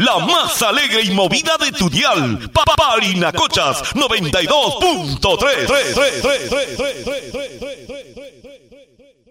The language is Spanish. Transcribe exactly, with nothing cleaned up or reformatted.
la más alegre y movida de tu dial. Parinacochas noventa y dos punto tres.